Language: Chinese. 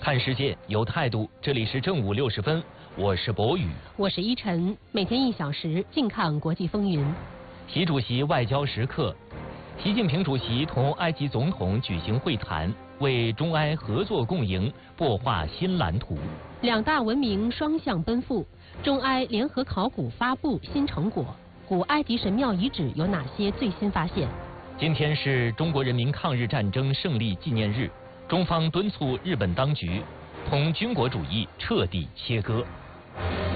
看世界有态度，这里是正午60分，我是博宇， 我是依晨，每天1小时，静看国际风云。 习主席外交时刻，习近平主席同埃及总统举行会谈，为中埃合作共赢擘画新蓝图。 两大文明双向奔赴，中埃联合考古发布新成果。古埃及神庙遗址有哪些最新发现？ 今天是中国人民抗日战争胜利纪念日，中方敦促日本当局同军国主义彻底切割。